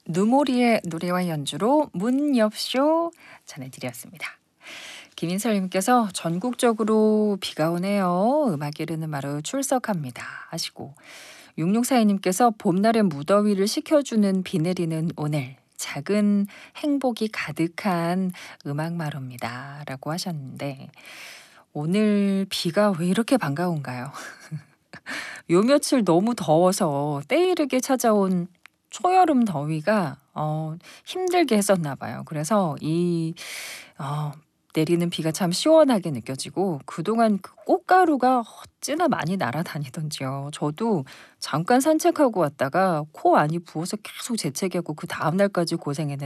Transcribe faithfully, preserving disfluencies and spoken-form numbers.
누모리의 노래와 연주로 문 옆쇼 전해드렸습니다. 김인설님께서 전국적으로 비가 오네요. 음악 이르는 마루 출석합니다 하시고, 육육사이님께서 봄날의 무더위를 식혀주는 비 내리는 오늘 작은 행복이 가득한 음악 마루입니다 라고 하셨는데, 오늘 비가 왜 이렇게 반가운가요? 요 며칠 너무 더워서 때이르게 찾아온 초여름 더위가 어, 힘들게 했었나 봐요. 그래서 이 어, 내리는 비가 참 시원하게 느껴지고, 그동안 그 꽃가루가 어찌나 많이 날아다니던지요. 저도 잠깐 산책하고 왔다가 코 안이 부어서 계속 재채기하고 그 다음 날까지 고생했는데